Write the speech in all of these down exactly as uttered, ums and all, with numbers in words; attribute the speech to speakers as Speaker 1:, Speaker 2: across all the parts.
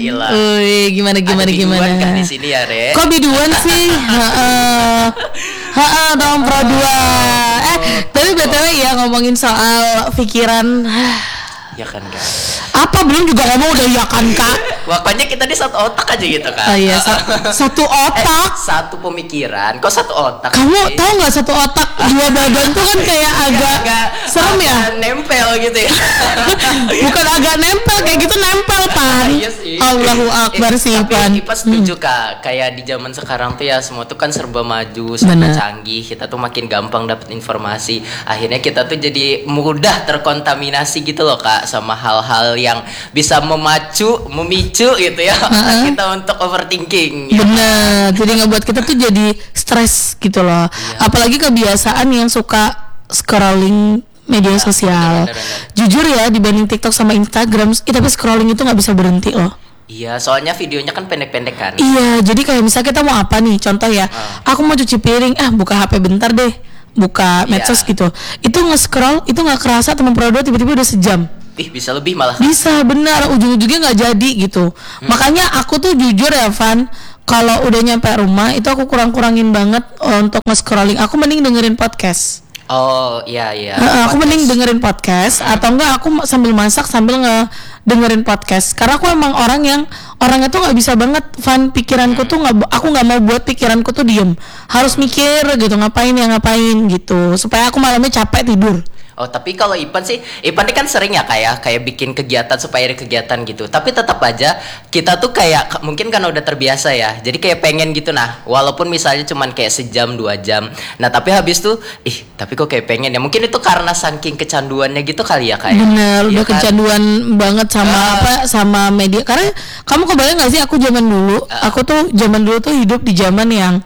Speaker 1: Gila.
Speaker 2: Uy, gimana gimana
Speaker 1: Ada
Speaker 2: gimana.
Speaker 1: biduan kan di sini ya, Re?
Speaker 2: Kok biduan sih? Heeh. Heeh, dong Pro dua. Eh, tapi B T W ya ngomongin soal pikiran.
Speaker 1: Ya kan, Kak.
Speaker 2: Apa belum juga ngomong udah ya kan, Kak?
Speaker 1: Pokoknya kita di satu otak aja gitu, Kak.
Speaker 2: Oh iya, sa- satu otak.
Speaker 1: Eh, satu pemikiran. Kok satu otak?
Speaker 2: Kamu
Speaker 1: sih?
Speaker 2: tahu nggak satu otak dua badan tuh kan kayak agak
Speaker 1: agak
Speaker 2: serem ya?
Speaker 1: agak nempel gitu ya.
Speaker 2: Bukan agak nempel kayak gitu nempel Pan.
Speaker 1: Iya sih.
Speaker 2: Allahu Akbar
Speaker 1: Eh,
Speaker 2: sih
Speaker 1: tapi
Speaker 2: Pan.
Speaker 1: Ipa setuju Kak, kayak di zaman sekarang tuh ya semua tuh kan serba maju, serba
Speaker 2: Bener.
Speaker 1: canggih. Kita tuh makin gampang dapat informasi. Akhirnya kita tuh jadi mudah terkontaminasi gitu loh Kak sama hal-hal yang bisa memacu, memicu gitu ya
Speaker 2: Uh-uh.
Speaker 1: kita untuk overthinking. Ya.
Speaker 2: Bener, jadi ngebuat kita tuh jadi stres gitu loh.
Speaker 1: Iya.
Speaker 2: Apalagi kebiasaan yang suka scrolling media
Speaker 1: Ya,
Speaker 2: sosial.
Speaker 1: bener, bener, bener.
Speaker 2: Jujur ya dibanding TikTok sama Instagram, eh, tapi scrolling itu nggak bisa berhenti loh.
Speaker 1: Iya, soalnya videonya kan pendek-pendek kan.
Speaker 2: Iya, jadi kayak misalnya kita mau apa nih, contoh ya,
Speaker 1: Ah.
Speaker 2: aku mau cuci piring, ah buka H P bentar deh, buka
Speaker 1: Iya.
Speaker 2: medsos gitu. Itu nge-scroll, itu nggak kerasa teman Pro dua tiba-tiba udah sejam.
Speaker 1: Ih, bisa lebih malah.
Speaker 2: Bisa, benar, ujung-ujungnya nggak jadi gitu.
Speaker 1: Hmm.
Speaker 2: Makanya aku tuh jujur ya Van, kalau udah nyampe rumah itu aku kurang-kurangin banget uh, untuk nge-scrolling. Aku mending dengerin podcast.
Speaker 1: Oh, iya iya.
Speaker 2: Heeh, aku
Speaker 1: Podcast.
Speaker 2: mending dengerin podcast atau enggak aku ma- sambil masak sambil nge dengerin podcast. Karena aku emang orang yang orangnya tuh nggak bisa banget Van, pikiranku tuh nggak, aku nggak mau buat pikiranku tuh diem, harus mikir gitu ngapain ya ngapain gitu supaya aku malamnya capek tidur.
Speaker 1: Oh, tapi kalau Ipan sih, Ipan ini kan sering ya kayak kayak bikin kegiatan supaya ada kegiatan gitu. Tapi tetap aja kita tuh kayak k- mungkin karena udah terbiasa ya. Jadi kayak pengen gitu nah. Walaupun misalnya cuman kayak sejam dua jam. Nah, tapi habis tuh ih, tapi kok kayak pengen ya. Mungkin itu karena saking kecanduannya gitu kali ya kayak.
Speaker 2: Bener,
Speaker 1: Iya
Speaker 2: udah
Speaker 1: kan?
Speaker 2: kecanduan banget sama
Speaker 1: Ah.
Speaker 2: apa sama media. Karena kamu kebayang gak sih aku zaman dulu,
Speaker 1: Ah.
Speaker 2: aku tuh zaman dulu tuh hidup di zaman yang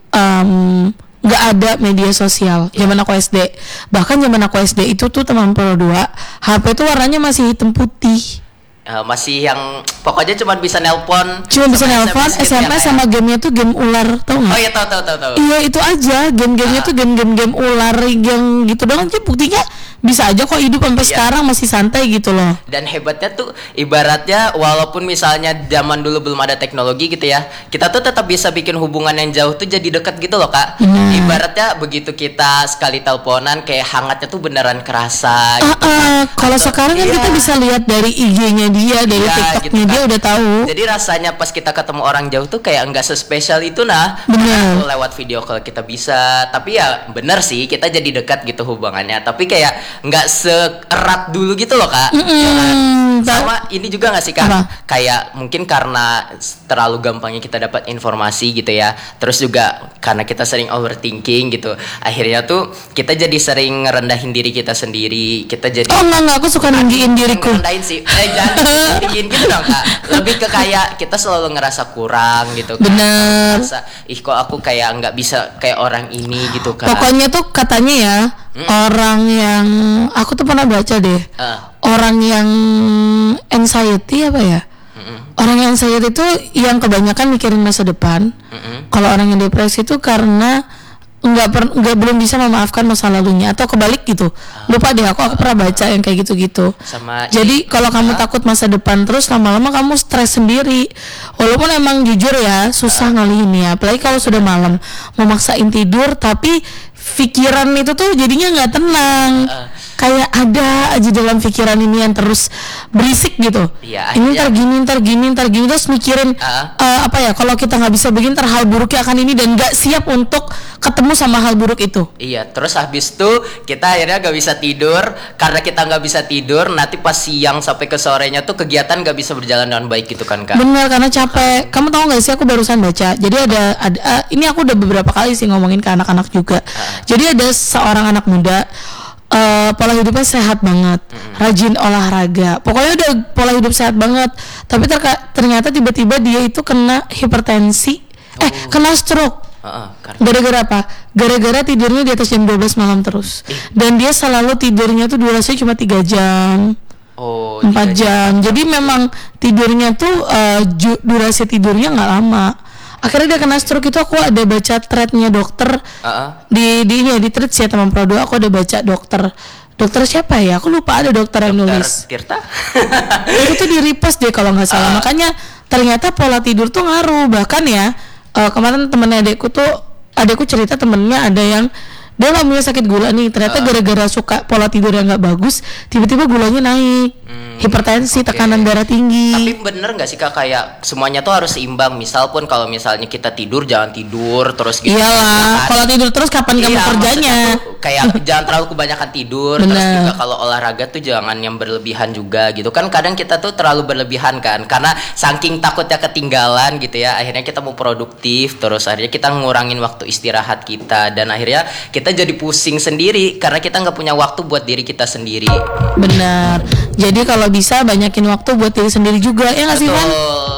Speaker 2: em, nggak ada media sosial.
Speaker 1: Iya.
Speaker 2: Zaman aku S D, bahkan zaman aku S D itu tuh teman Pro dua, H P tuh warnanya masih hitam putih.
Speaker 1: Eh, masih yang pokoknya cuma bisa nelpon.
Speaker 2: Cuma bisa
Speaker 1: sama
Speaker 2: nelpon,
Speaker 1: gitu
Speaker 2: S M
Speaker 1: ya,
Speaker 2: S
Speaker 1: kayak.
Speaker 2: sama gamenya tuh game ular, tau nggak?
Speaker 1: Oh iya, tahu tahu tahu tahu.
Speaker 2: Iya itu aja, game-gamenya
Speaker 1: Ah.
Speaker 2: tuh game-game game ular yang gitu doang. Jadi buktinya bisa aja kok hidup sampai
Speaker 1: Iya.
Speaker 2: sekarang masih santai gitu loh.
Speaker 1: Dan hebatnya tuh ibaratnya walaupun misalnya zaman dulu belum ada teknologi gitu ya, kita tuh tetap bisa bikin hubungan yang jauh tuh jadi dekat gitu loh Kak.
Speaker 2: Hmm.
Speaker 1: Ibaratnya begitu kita sekali teleponan kayak hangatnya tuh beneran kerasa.
Speaker 2: Ah,
Speaker 1: gitu.
Speaker 2: ah, kalau
Speaker 1: Atau-
Speaker 2: sekarang kan
Speaker 1: iya.
Speaker 2: kita bisa lihat dari I G-nya dia, dari
Speaker 1: Iya,
Speaker 2: TikToknya
Speaker 1: gitu
Speaker 2: dia
Speaker 1: kan.
Speaker 2: udah tahu.
Speaker 1: Jadi rasanya pas kita ketemu orang jauh tuh kayak enggak sespesial itu nah.
Speaker 2: Bener.
Speaker 1: Karena lewat video call kita bisa, tapi ya bener sih kita jadi dekat gitu hubungannya. Tapi kayak nggak seerat dulu gitu loh Kak. Ya kan?
Speaker 2: Mm-mm, ta-
Speaker 1: Sama ini juga nggak sih Kak?
Speaker 2: Apa?
Speaker 1: Kayak mungkin karena terlalu gampangnya kita dapat informasi gitu ya. Terus juga karena kita sering overthinking gitu. Akhirnya tuh kita jadi sering ngerendahin diri kita sendiri. Kita jadi
Speaker 2: Oh enggak enggak, aku suka ninggiin diriku.
Speaker 1: ngerendahin sih. Eh jangan tinggiin gitu dong Kak. Lebih ke kayak kita selalu ngerasa kurang gitu kan.
Speaker 2: Bener.
Speaker 1: Ngerasa, ih kok aku kayak nggak bisa kayak orang ini gitu Kak.
Speaker 2: Pokoknya tuh katanya ya, orang yang aku tuh pernah baca deh.
Speaker 1: Eh,
Speaker 2: Orang yang anxiety apa ya?
Speaker 1: mm-mm,
Speaker 2: Orang yang anxiety itu yang kebanyakan mikirin masa depan.
Speaker 1: mm-mm.
Speaker 2: Kalau orang yang depresi itu karena nggak per- nggak belum bisa memaafkan masa lalunya atau kebalik gitu. Lupa deh aku aku pernah baca yang kayak gitu-gitu.
Speaker 1: Sama
Speaker 2: Jadi kalau kamu takut masa depan terus lama-lama kamu stres sendiri. Walaupun emang jujur ya susah ngalihinnya. Apalagi kalau sudah malam memaksain tidur tapi pikiran itu tuh jadinya nggak tenang.
Speaker 1: Uh.
Speaker 2: Kayak ada aja dalam pikiran ini yang terus berisik gitu.
Speaker 1: Iya,
Speaker 2: ini
Speaker 1: iya.
Speaker 2: ntar gini, ntar gini, ntar gini terus mikirin
Speaker 1: Uh.
Speaker 2: eh, apa ya? Kalau kita nggak bisa begini, ntar hal buruknya akan ini dan nggak siap untuk ketemu sama hal buruk itu.
Speaker 1: Iya, terus habis itu kita akhirnya gak bisa tidur. Karena kita nggak bisa tidur, nanti pas siang sampai ke sorenya tuh kegiatan gak bisa berjalan dengan baik gitu kan Kak.
Speaker 2: Bener, karena capek. Kamu tahu nggak sih? Aku barusan baca. Jadi ada, ada ah, ini aku udah beberapa kali sih ngomongin ke anak-anak juga. Jadi ada seorang anak muda. eh, pola hidupnya sehat banget, rajin olahraga, pokoknya udah pola hidup sehat banget. Tapi terka- ternyata tiba-tiba dia itu kena hipertensi, eh kena stroke.
Speaker 1: Heeh, karena
Speaker 2: Gara-gara apa? Gara-gara tidurnya di atas jam dua belas malam terus. Dan dia selalu tidurnya tuh durasinya cuma tiga jam,
Speaker 1: oh
Speaker 2: empat
Speaker 1: tiga
Speaker 2: jam. Jadi memang tidurnya tuh eh, ju- durasi tidurnya nggak lama. Akhirnya dia kena stroke. Itu aku ada baca threadnya dokter
Speaker 1: Heeh.
Speaker 2: di di ini ya, di threads ya teman Pro dua. Aku ada baca dokter dokter siapa ya? Aku lupa, ada dokter yang
Speaker 1: Dokter
Speaker 2: nulis.
Speaker 1: Tirta.
Speaker 2: Itu tuh di repost deh kalau nggak salah.
Speaker 1: Ah.
Speaker 2: Makanya ternyata pola tidur tuh ngaruh. Bahkan ya uh, kemarin temennya adekku tuh, adekku cerita temennya ada yang dia nggak punya sakit gula nih, ternyata uh. gara-gara suka pola tidur yang nggak bagus, tiba-tiba gulanya naik, hmm, hipertensi, okay. tekanan darah tinggi.
Speaker 1: Tapi bener nggak sih Kak, kayak semuanya tuh harus seimbang. Misal pun kalau misalnya kita tidur jangan tidur terus gitu.
Speaker 2: Iyalah, kalau tidur terus kapan iya, kamu kerjanya?
Speaker 1: Kayak jangan terlalu kebanyakan tidur. Terus juga kalau olahraga tuh jangan yang berlebihan juga gitu kan. Kadang kita tuh terlalu berlebihan kan, karena saking takutnya ketinggalan gitu ya. Akhirnya kita mau produktif, terus akhirnya kita ngurangin waktu istirahat kita, dan akhirnya kita kita jadi pusing sendiri karena kita nggak punya waktu buat diri kita sendiri.
Speaker 2: Benar. Jadi kalau bisa banyakin waktu buat diri sendiri juga, ya nggak sih Van?